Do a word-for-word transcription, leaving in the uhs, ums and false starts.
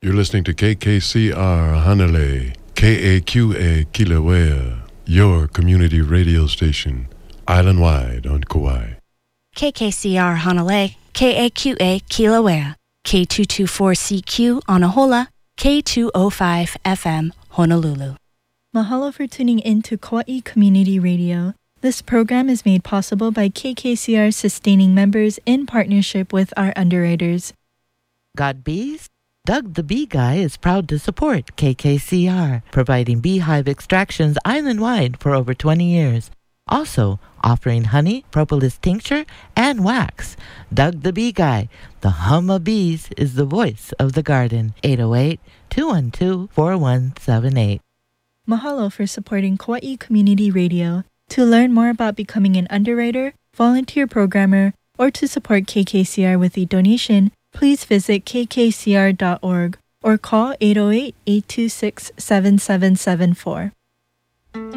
You're listening to K K C R Hanalei, K A Q A Kilauea, your community radio station, island-wide on Kauai. K K C R Hanalei, K A Q A Kilauea, K two twenty-four C Q Anahola, K two oh five F M Honolulu. Mahalo for tuning in to Kauai Community Radio. This program is made possible by K K C R sustaining members in partnership with our underwriters. Got bees? Doug the Bee Guy is proud to support K K C R, providing beehive extractions island-wide for over twenty years. Also, offering honey, propolis tincture, and wax. Doug the Bee Guy, the hum of bees, is the voice of the garden. eight oh eight, two one two, four one seven eight. Mahalo for supporting Kauai Community Radio. To learn more about becoming an underwriter, volunteer programmer, or to support K K C R with a donation, please visit k k c r dot org or call eight oh eight, eight two six, seven seven seven four.